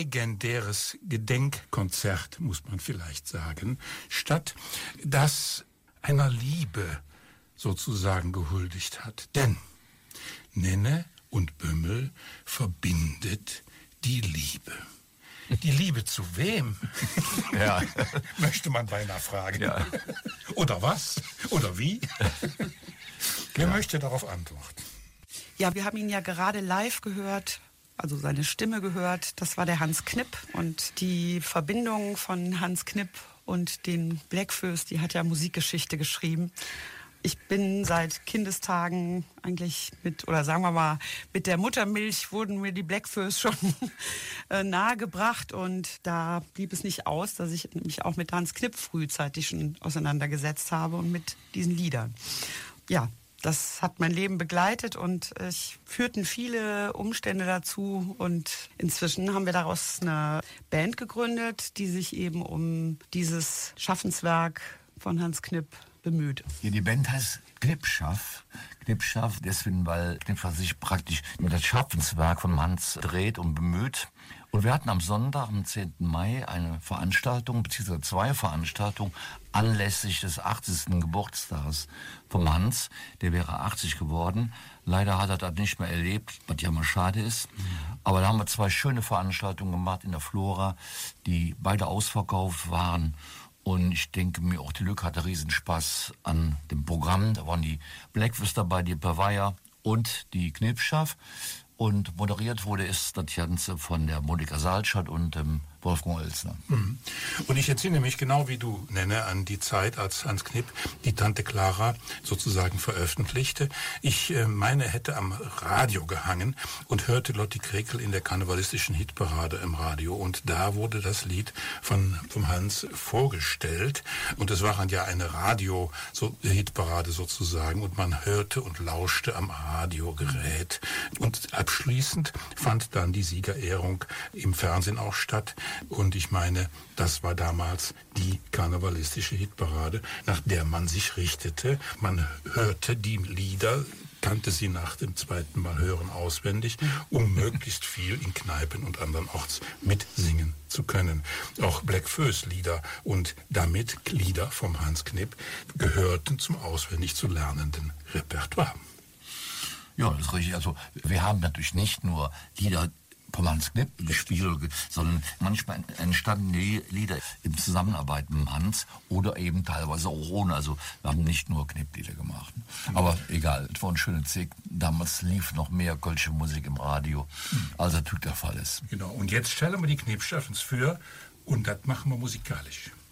legendäres Gedenkkonzert, muss man vielleicht sagen, statt, das einer Liebe sozusagen gehuldigt hat. Denn Nenne und Bümmel verbindet die Liebe. Die Liebe zu wem? Ja. Möchte man beinahe fragen. Ja. Oder was? Oder wie? Wer möchte darauf antworten? Ja, wir haben ihn ja gerade live gehört, also seine Stimme gehört. Das war der Hans Knipp. Und die Verbindung von Hans Knipp und den Bläckfürs, die hat ja Musikgeschichte geschrieben. Ich bin seit Kindestagen eigentlich mit der Muttermilch wurden mir die Bläckfürs schon nahegebracht. Und da blieb es nicht aus, dass ich mich auch mit Hans Knipp frühzeitig schon auseinandergesetzt habe und mit diesen Liedern. Ja, das hat mein Leben begleitet und es führten viele Umstände dazu. Und inzwischen haben wir daraus eine Band gegründet, die sich eben um dieses Schaffenswerk von Hans Knipp bemüht. Ja, die Band heißt Knippschaff. Knippschaff deswegen, weil Knippschaff sich praktisch mit das Schaffenswerk von Hans dreht und bemüht. Und wir hatten am Sonntag, am 10. Mai, eine Veranstaltung, beziehungsweise 2 Veranstaltungen, anlässlich des 80. Geburtstages vom Hans. Der wäre 80 geworden. Leider hat er das nicht mehr erlebt, was ja mal schade ist. Aber da haben wir 2 schöne Veranstaltungen gemacht in der Flora, die beide ausverkauft waren. Und ich denke mir, auch die Lück hatte Riesenspaß an dem Programm. Da waren die Bläckfürs dabei, die Pavaya und die Knippschaff. Und moderiert wurde es das Ganze von der Monika Salschat und dem Wolfgang Oelsner. Und ich erzähle mich genau wie du, Nenne, an die Zeit, als Hans Knipp die Tante Clara sozusagen veröffentlichte. Ich meine, hätte am Radio gehangen und hörte Lotti Krekel in der karnevalistischen Hitparade im Radio. Und da wurde das Lied vom Hans vorgestellt. Und es war dann ja eine Radio-Hitparade sozusagen. Und man hörte und lauschte am Radiogerät. Und abschließend fand dann die Siegerehrung im Fernsehen auch statt. Und ich meine, das war damals die karnevalistische Hitparade, nach der man sich richtete. Man hörte die Lieder, kannte sie nach dem 2. Mal hören auswendig, um möglichst viel in Kneipen und anderen Orts mitsingen zu können. Auch Bläckfürs Lieder und damit Lieder vom Hans Knipp gehörten zum auswendig zu lernenden Repertoire. Ja, das ist richtig. Also wir haben natürlich nicht nur Lieder vom Hans Knipp gespielt, sondern manchmal entstanden die Lieder in Zusammenarbeit mit Hans oder eben teilweise auch ohne. Also wir haben nicht nur Knipp-Lieder gemacht. Aber egal, es war ein schöner Zick. Damals lief noch mehr kölsche Musik im Radio, als das der Fall ist. Genau, und jetzt stellen wir die Knippschaffens für und das machen wir musikalisch.